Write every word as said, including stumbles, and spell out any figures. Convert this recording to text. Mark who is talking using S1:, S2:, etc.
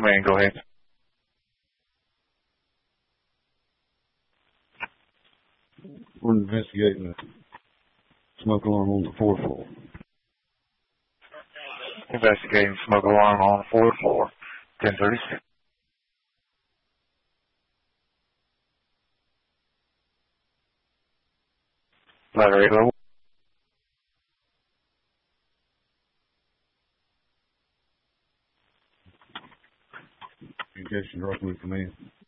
S1: Command, go ahead.
S2: We're investigating a smoke alarm on the fourth floor.
S1: Investigating smoke alarm on the fourth floor. ten thirty-six. Ladder eight level.
S2: Communication directly with command.